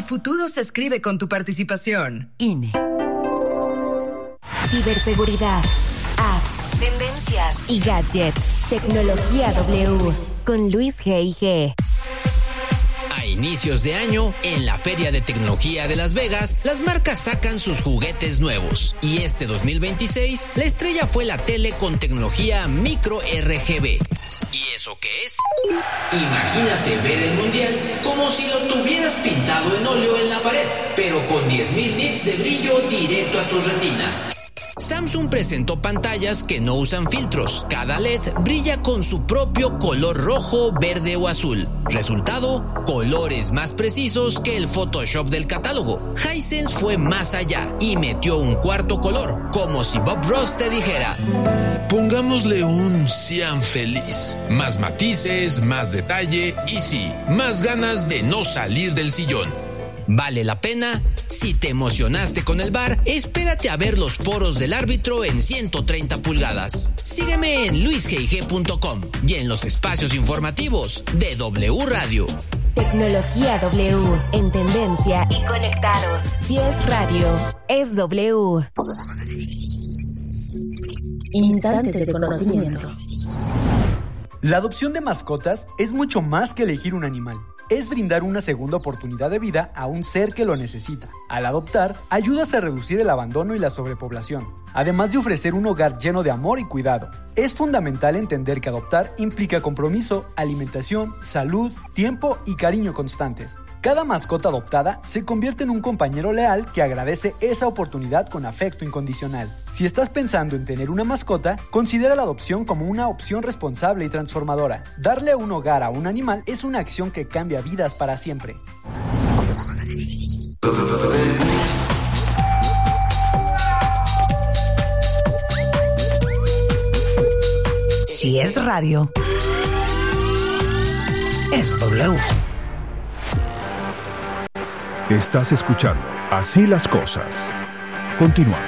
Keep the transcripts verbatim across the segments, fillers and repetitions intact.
futuro se escribe con tu participación. I N E. Ciberseguridad, apps, tendencias y gadgets. Tecnología W con Luis G I G. A inicios de año, en la Feria de Tecnología de Las Vegas, las marcas sacan sus juguetes nuevos. Y este dos mil veintiséis, la estrella fue la tele con tecnología micro R G B. ¿Y eso qué es? Imagínate ver el mundial como si lo tuvieras pintado en óleo en la pared, pero con diez mil nits de brillo directo a tus retinas. Samsung presentó pantallas que no usan filtros. Cada L E D brilla con su propio color rojo, verde o azul. Resultado, colores más precisos que el Photoshop del catálogo. Hisense fue más allá y metió un cuarto color, como si Bob Ross te dijera: pongámosle un cian feliz. Más matices, más detalle y sí, más ganas de no salir del sillón. ¿Vale la pena? Si te emocionaste con el V A R, espérate a ver los poros del árbitro en ciento treinta pulgadas. Sígueme en luis g i g punto com y en los espacios informativos de W Radio. Tecnología W, en tendencia y conectados. Si es radio, es W. Instantes de conocimiento. La adopción de mascotas es mucho más que elegir un animal. Es brindar una segunda oportunidad de vida a un ser que lo necesita. Al adoptar, ayudas a reducir el abandono y la sobrepoblación, además de ofrecer un hogar lleno de amor y cuidado. Es fundamental entender que adoptar implica compromiso, alimentación, salud, tiempo y cariño constantes. Cada mascota adoptada se convierte en un compañero leal que agradece esa oportunidad con afecto incondicional. Si estás pensando en tener una mascota, considera la adopción como una opción responsable y transformadora. Darle un hogar a un animal es una acción que cambia vidas para siempre. Si es radio, es W. Estás escuchando Así las Cosas. Continuamos.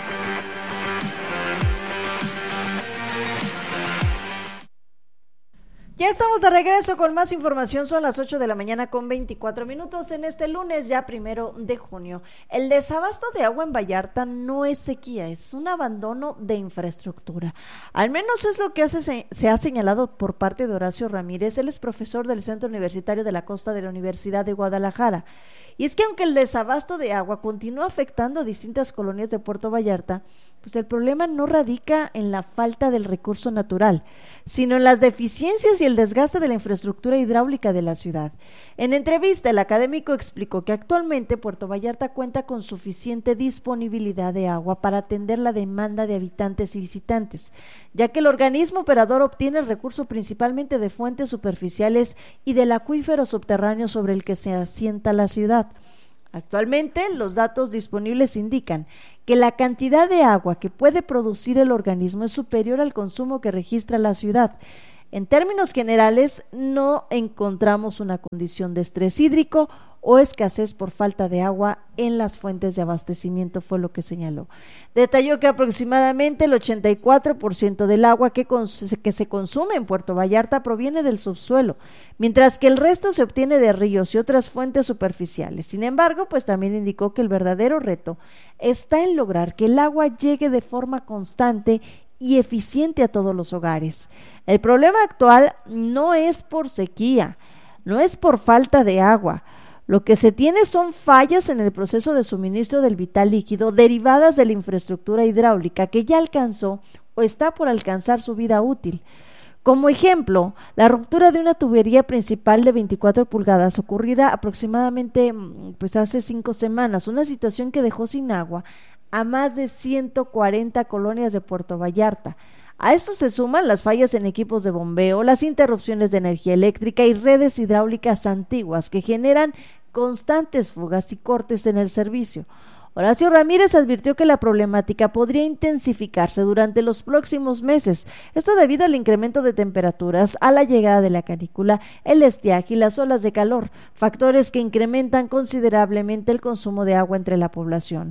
Ya estamos de regreso con más información. Son las ocho de la mañana con veinticuatro minutos en este lunes ya primero de junio. El desabasto de agua en Vallarta no es sequía, es un abandono de infraestructura. Al menos es lo que hace, se ha señalado por parte de Horacio Ramírez. Él es profesor del Centro Universitario de la Costa de la Universidad de Guadalajara. Y es que aunque el desabasto de agua continúa afectando a distintas colonias de Puerto Vallarta, pues el problema no radica en la falta del recurso natural, sino en las deficiencias y el desgaste de la infraestructura hidráulica de la ciudad. En entrevista, el académico explicó que actualmente Puerto Vallarta cuenta con suficiente disponibilidad de agua para atender la demanda de habitantes y visitantes, ya que el organismo operador obtiene el recurso principalmente de fuentes superficiales y del acuífero subterráneo sobre el que se asienta la ciudad. Actualmente, los datos disponibles indican que la cantidad de agua que puede producir el organismo es superior al consumo que registra la ciudad. En términos generales, no encontramos una condición de estrés hídrico o escasez por falta de agua en las fuentes de abastecimiento, fue lo que señaló. Detalló que aproximadamente el ochenta y cuatro por ciento del agua que, cons- que se consume en Puerto Vallarta proviene del subsuelo, mientras que el resto se obtiene de ríos y otras fuentes superficiales. Sin embargo, pues también indicó que el verdadero reto está en lograr que el agua llegue de forma constante y eficiente a todos los hogares. El problema actual no es por sequía, no es por falta de agua. Lo que se tiene son fallas en el proceso de suministro del vital líquido derivadas de la infraestructura hidráulica que ya alcanzó o está por alcanzar su vida útil. Como ejemplo, la ruptura de una tubería principal de veinticuatro pulgadas ocurrida aproximadamente pues hace cinco semanas, una situación que dejó sin agua a más de ciento cuarenta colonias de Puerto Vallarta. A esto se suman las fallas en equipos de bombeo, las interrupciones de energía eléctrica y redes hidráulicas antiguas que generan constantes fugas y cortes en el servicio. Horacio Ramírez advirtió que la problemática podría intensificarse durante los próximos meses, esto debido al incremento de temperaturas, a la llegada de la canícula, el estiaje y las olas de calor, factores que incrementan considerablemente el consumo de agua entre la población.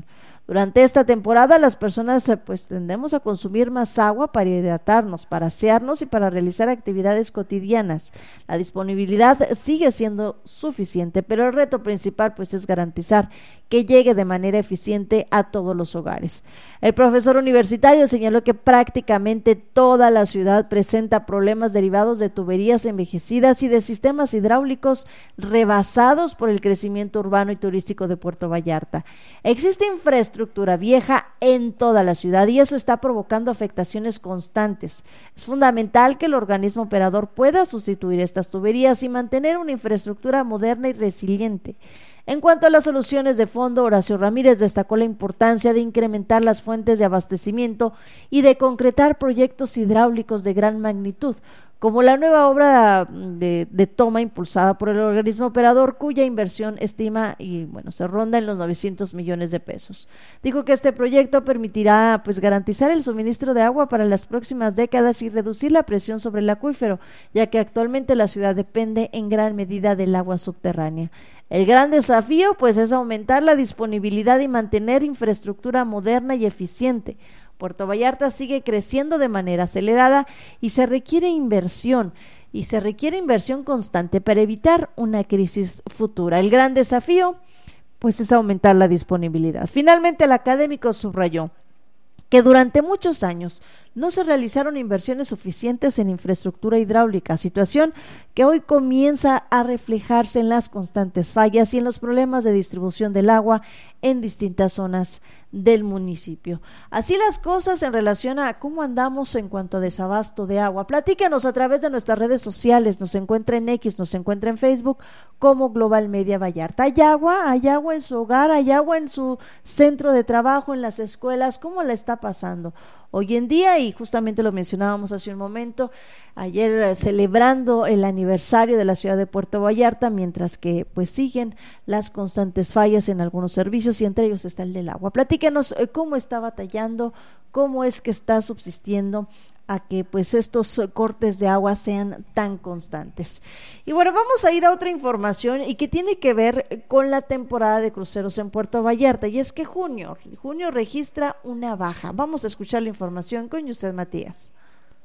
Durante esta temporada las personas pues tendemos a consumir más agua para hidratarnos, para asearnos y para realizar actividades cotidianas. La disponibilidad sigue siendo suficiente, pero el reto principal pues es garantizar que llegue de manera eficiente a todos los hogares. El profesor universitario señaló que prácticamente toda la ciudad presenta problemas derivados de tuberías envejecidas y de sistemas hidráulicos rebasados por el crecimiento urbano y turístico de Puerto Vallarta. Existe infraestructura vieja en toda la ciudad y eso está provocando afectaciones constantes. Es fundamental que el organismo operador pueda sustituir estas tuberías y mantener una infraestructura moderna y resiliente. En cuanto a las soluciones de fondo, Horacio Ramírez destacó la importancia de incrementar las fuentes de abastecimiento y de concretar proyectos hidráulicos de gran magnitud, como la nueva obra de, de toma impulsada por el organismo operador, cuya inversión estima y bueno se ronda en los novecientos millones de pesos. Dijo que este proyecto permitirá pues garantizar el suministro de agua para las próximas décadas y reducir la presión sobre el acuífero, ya que actualmente la ciudad depende en gran medida del agua subterránea. El gran desafío pues es aumentar la disponibilidad y mantener infraestructura moderna y eficiente. Puerto Vallarta sigue creciendo de manera acelerada y se requiere inversión, y se requiere inversión constante para evitar una crisis futura. El gran desafío, pues, es aumentar la disponibilidad. Finalmente, el académico subrayó que durante muchos años no se realizaron inversiones suficientes en infraestructura hidráulica, situación que hoy comienza a reflejarse en las constantes fallas y en los problemas de distribución del agua en distintas zonas del municipio. Así las cosas en relación a cómo andamos en cuanto a desabasto de agua. Platícanos a través de nuestras redes sociales, nos encuentra en X, nos encuentra en Facebook como Global Media Vallarta. ¿Hay agua? ¿Hay agua en su hogar? ¿Hay agua en su centro de trabajo, en las escuelas? ¿Cómo la está pasando hoy en día? Y justamente lo mencionábamos hace un momento, ayer eh, celebrando el aniversario de la ciudad de Puerto Vallarta, mientras que pues siguen las constantes fallas en algunos servicios y entre ellos está el del agua. Platíquenos eh, cómo está batallando, cómo es que está subsistiendo a que pues estos cortes de agua sean tan constantes. Y bueno, vamos a ir a otra información y que tiene que ver con la temporada de cruceros en Puerto Vallarta, y es que junio, junio registra una baja. Vamos a escuchar la información con Yusef Matías.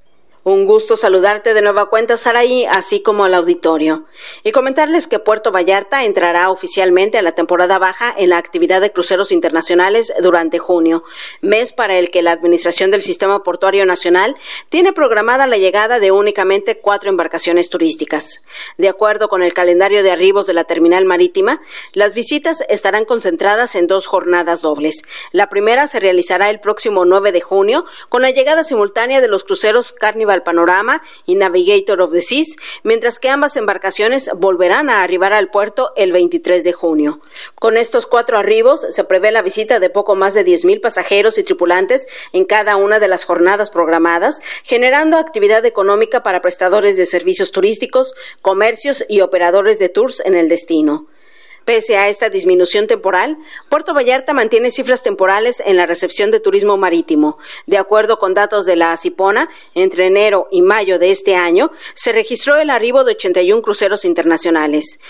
Un gusto saludarte de nueva cuenta, Saraí, así como al auditorio. Y comentarles que Puerto Vallarta entrará oficialmente a la temporada baja en la actividad de cruceros internacionales durante junio, mes para el que la Administración del Sistema Portuario Nacional tiene programada la llegada de únicamente cuatro embarcaciones turísticas. De acuerdo con el calendario de arribos de la terminal marítima, las visitas estarán concentradas en dos jornadas dobles. La primera se realizará el próximo nueve de junio con la llegada simultánea de los cruceros Carnival Panorama y Navigator of the Seas, mientras que ambas embarcaciones volverán a arribar al puerto el veintitrés de junio. Con estos cuatro arribos se prevé la visita de poco más de diez mil pasajeros y tripulantes en cada una de las jornadas programadas, generando actividad económica para prestadores de servicios turísticos, comercios y operadores de tours en el destino. Pese a esta disminución temporal, Puerto Vallarta mantiene cifras temporales en la recepción de turismo marítimo. De acuerdo con datos de la ACIPONA, entre enero y mayo de este año, se registró el arribo de ochenta y uno cruceros internacionales.